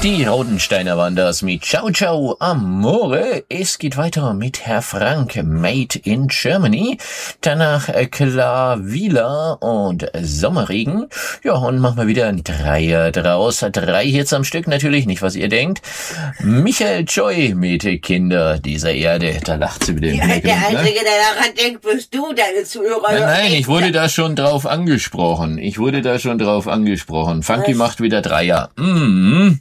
Die Raudensteiner waren das mit Ciao Ciao Amore. Es geht weiter mit Herr Frank, Made in Germany. Danach Klavila und Sommerregen. Ja, und machen wir wieder ein Dreier draus. 3 Hits am Stück natürlich, nicht was ihr denkt. Michael Joy mit Kinder dieser Erde. Da lacht sie wieder im Hintergrund. Der Einzige, der daran denkt, bist du, deine Zuhörer. Nein, ich wurde da schon drauf angesprochen. Funky macht wieder Dreier.